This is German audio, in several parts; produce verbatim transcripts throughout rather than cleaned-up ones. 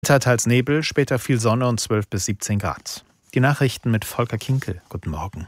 Teils Nebel, später viel Sonne und zwölf bis siebzehn Grad. Die Nachrichten mit Volker Kinkel. Guten Morgen.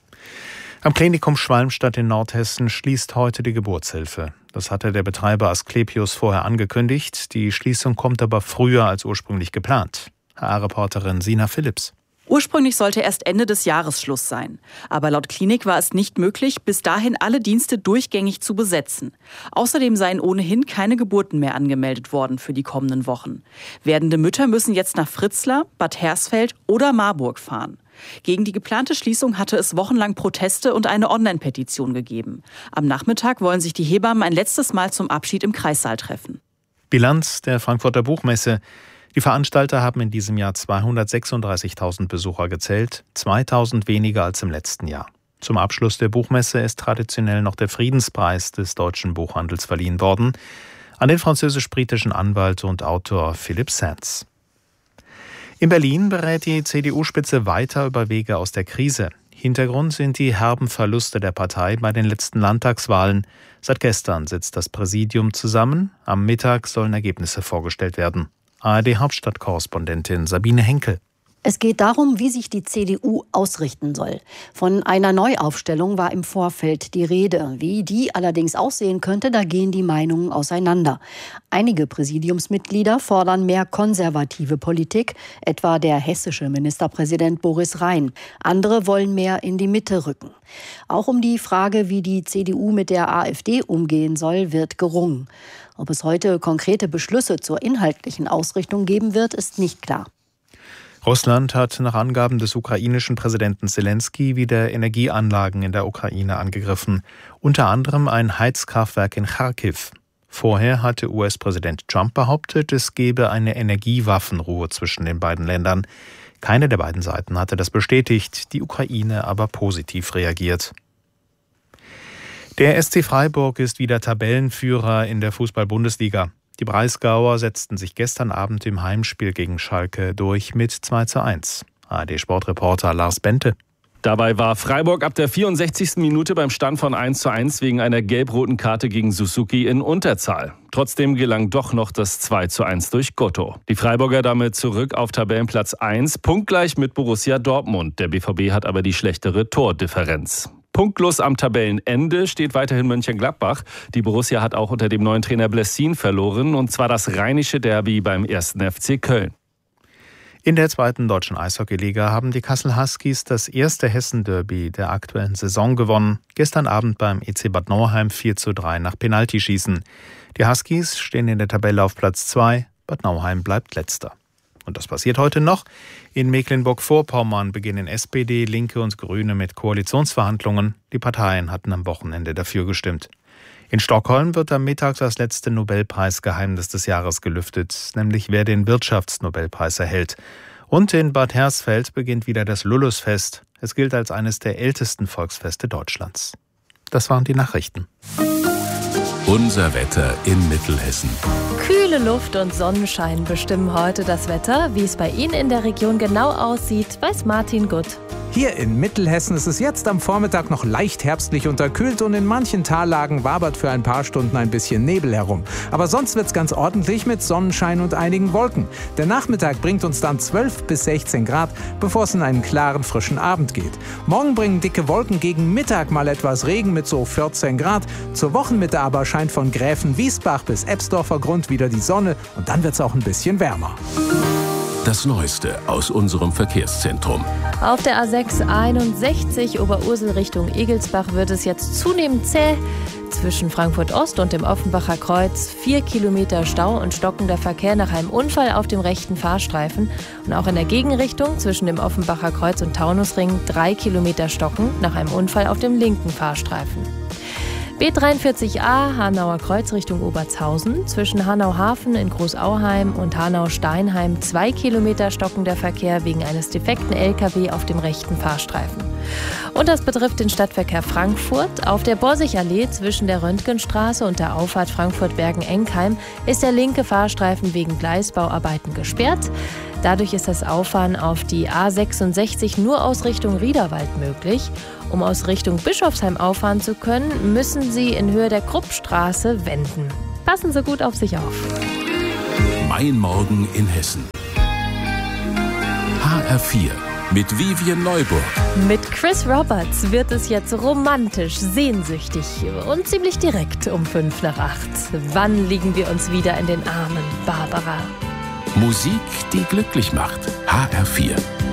Am Klinikum Schwalmstadt in Nordhessen schließt heute die Geburtshilfe. Das hatte der Betreiber Asklepios vorher angekündigt. Die Schließung kommt aber früher als ursprünglich geplant. H R-Reporterin Sina Philipps. Ursprünglich sollte erst Ende des Jahres Schluss sein. Aber laut Klinik war es nicht möglich, bis dahin alle Dienste durchgängig zu besetzen. Außerdem seien ohnehin keine Geburten mehr angemeldet worden für die kommenden Wochen. Werdende Mütter müssen jetzt nach Fritzlar, Bad Hersfeld oder Marburg fahren. Gegen die geplante Schließung hatte es wochenlang Proteste und eine Online-Petition gegeben. Am Nachmittag wollen sich die Hebammen ein letztes Mal zum Abschied im Kreissaal treffen. Bilanz der Frankfurter Buchmesse. Die Veranstalter haben in diesem Jahr zweihundertsechsunddreißigtausend Besucher gezählt, zweitausend weniger als im letzten Jahr. Zum Abschluss der Buchmesse ist traditionell noch der Friedenspreis des deutschen Buchhandels verliehen worden an den französisch-britischen Anwalt und Autor Philippe Sands. In Berlin berät die C D U-Spitze weiter über Wege aus der Krise. Hintergrund sind die herben Verluste der Partei bei den letzten Landtagswahlen. Seit gestern sitzt das Präsidium zusammen. Am Mittag sollen Ergebnisse vorgestellt werden. A R D-Hauptstadtkorrespondentin Sabine Henkel. Es geht darum, wie sich die C D U ausrichten soll. Von einer Neuaufstellung war im Vorfeld die Rede. Wie die allerdings aussehen könnte, da gehen die Meinungen auseinander. Einige Präsidiumsmitglieder fordern mehr konservative Politik, etwa der hessische Ministerpräsident Boris Rhein. Andere wollen mehr in die Mitte rücken. Auch um die Frage, wie die C D U mit der AfD umgehen soll, wird gerungen. Ob es heute konkrete Beschlüsse zur inhaltlichen Ausrichtung geben wird, ist nicht klar. Russland hat nach Angaben des ukrainischen Präsidenten Zelensky wieder Energieanlagen in der Ukraine angegriffen, unter anderem ein Heizkraftwerk in Charkiw. Vorher hatte U S-Präsident Trump behauptet, es gebe eine Energiewaffenruhe zwischen den beiden Ländern. Keine der beiden Seiten hatte das bestätigt, die Ukraine aber positiv reagiert. Der S C Freiburg ist wieder Tabellenführer in der Fußball-Bundesliga. Die Breisgauer setzten sich gestern Abend im Heimspiel gegen Schalke durch mit zwei zu eins. A R D-Sportreporter Lars Bente. Dabei war Freiburg ab der vierundsechzigsten Minute beim Stand von eins zu eins wegen einer gelb-roten Karte gegen Suzuki in Unterzahl. Trotzdem gelang doch noch das zwei zu eins durch Gotto. Die Freiburger damit zurück auf Tabellenplatz eins, punktgleich mit Borussia Dortmund. Der B V B hat aber die schlechtere Tordifferenz. Punktlos am Tabellenende steht weiterhin Mönchengladbach. Die Borussia hat auch unter dem neuen Trainer Blessin verloren, und zwar das rheinische Derby beim ersten F C Köln. In der zweiten deutschen Eishockeyliga haben die Kassel Huskies das erste Hessen-Derby der aktuellen Saison gewonnen. Gestern Abend beim E C Bad Nauheim vier zu drei nach Penaltyschießen. Die Huskies stehen in der Tabelle auf Platz zwei. Bad Nauheim bleibt letzter. Und das passiert heute noch. In Mecklenburg-Vorpommern beginnen S P D, Linke und Grüne mit Koalitionsverhandlungen. Die Parteien hatten am Wochenende dafür gestimmt. In Stockholm wird am Mittag das letzte Nobelpreisgeheimnis des Jahres gelüftet, nämlich wer den Wirtschaftsnobelpreis erhält. Und in Bad Hersfeld beginnt wieder das Lulusfest. Es gilt als eines der ältesten Volksfeste Deutschlands. Das waren die Nachrichten. Unser Wetter in Mittelhessen. Kühle Luft und Sonnenschein bestimmen heute das Wetter. Wie es bei Ihnen in der Region genau aussieht, weiß Martin Gutt. Hier in Mittelhessen ist es jetzt am Vormittag noch leicht herbstlich unterkühlt und in manchen Tallagen wabert für ein paar Stunden ein bisschen Nebel herum. Aber sonst wird's ganz ordentlich mit Sonnenschein und einigen Wolken. Der Nachmittag bringt uns dann zwölf bis sechzehn Grad, bevor es in einen klaren, frischen Abend geht. Morgen bringen dicke Wolken gegen Mittag mal etwas Regen mit so vierzehn Grad. Zur Wochenmitte aber scheint von Gräfenwiesbach bis Ebsdorfer Grund wieder die Sonne und dann wird's auch ein bisschen wärmer. Das Neueste aus unserem Verkehrszentrum. Auf der A sechs einundsechzig Oberursel Richtung Egelsbach wird es jetzt zunehmend zäh. Zwischen Frankfurt Ost und dem Offenbacher Kreuz vier Kilometer Stau und stockender Verkehr nach einem Unfall auf dem rechten Fahrstreifen. Und auch in der Gegenrichtung zwischen dem Offenbacher Kreuz und Taunusring drei Kilometer stocken nach einem Unfall auf dem linken Fahrstreifen. B dreiundvierzig a Hanauer Kreuz Richtung Obertshausen. Zwischen Hanau-Hafen in Großauheim und Hanau-Steinheim zwei Kilometer stockender Verkehr wegen eines defekten L K W auf dem rechten Fahrstreifen. Und das betrifft den Stadtverkehr Frankfurt. Auf der Borsigallee zwischen der Röntgenstraße und der Auffahrt Frankfurt-Bergen-Enkheim ist der linke Fahrstreifen wegen Gleisbauarbeiten gesperrt. Dadurch ist das Auffahren auf die A sechsundsechzig nur aus Richtung Riederwald möglich. Um aus Richtung Bischofsheim auffahren zu können, müssen Sie in Höhe der Kruppstraße wenden. Passen Sie gut auf sich auf. Mein Morgen in Hessen. H R vier mit Vivian Neuburg. Mit Chris Roberts wird es jetzt romantisch, sehnsüchtig und ziemlich direkt um fünf nach acht. Wann liegen wir uns wieder in den Armen, Barbara? Musik, die glücklich macht. H R vier.